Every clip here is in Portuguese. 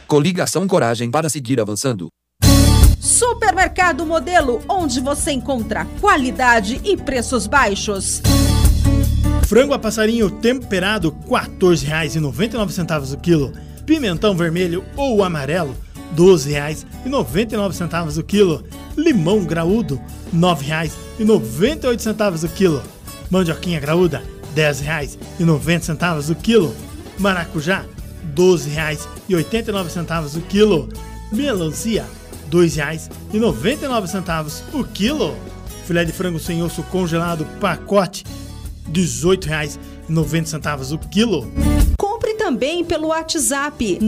Coligação Coragem para seguir avançando. Supermercado Modelo, onde você encontra qualidade e preços baixos. Frango a passarinho temperado, R$ 14,99 o quilo. Pimentão vermelho ou amarelo, R$ 12,99 o quilo. Limão graúdo, R$ 9,98 o quilo. Mandioquinha graúda, R$ 10,90 o quilo. Maracujá, R$ 12,89 o quilo. Melancia, R$ 2,99 o quilo. Filé de frango sem osso congelado pacote, R$ 18,90 o quilo. Compre também pelo WhatsApp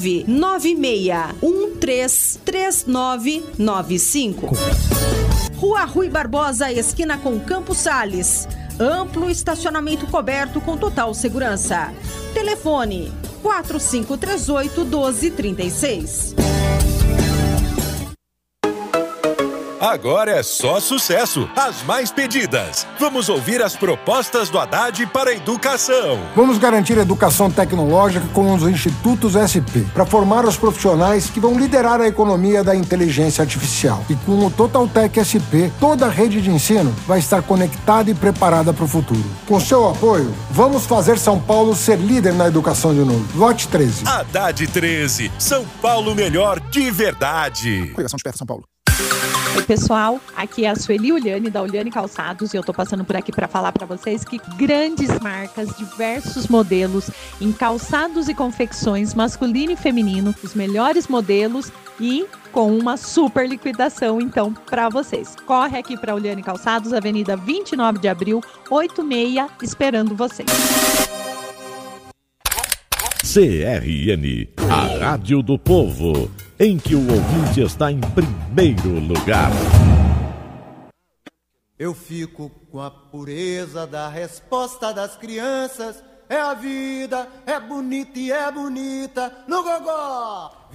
996133995. Rua Rui Barbosa, esquina com Campos Sales. Amplo estacionamento coberto com total segurança. Telefone 4538-1236. Agora é só sucesso, as mais pedidas. Vamos ouvir as propostas do Haddad para a educação. Vamos garantir a educação tecnológica com os institutos SP, para formar os profissionais que vão liderar a economia da inteligência artificial. E com o Totaltec SP, toda a rede de ensino vai estar conectada e preparada para o futuro. Com seu apoio, vamos fazer São Paulo ser líder na educação de novo. Vote 13. Haddad 13, São Paulo melhor de verdade. Coligação Desperta São Paulo. Oi pessoal, aqui é a Sueli Uliane da Uliane Calçados e eu tô passando por aqui para falar para vocês que grandes marcas, diversos modelos em calçados e confecções masculino e feminino, os melhores modelos e com uma super liquidação então para vocês. Corre aqui para Uliane Calçados, Avenida 29 de Abril, 86, esperando vocês. CRN, a Rádio do Povo, em que o ouvinte está em primeiro lugar. Eu fico com a pureza da resposta das crianças. É a vida, é bonita e é bonita no gogó.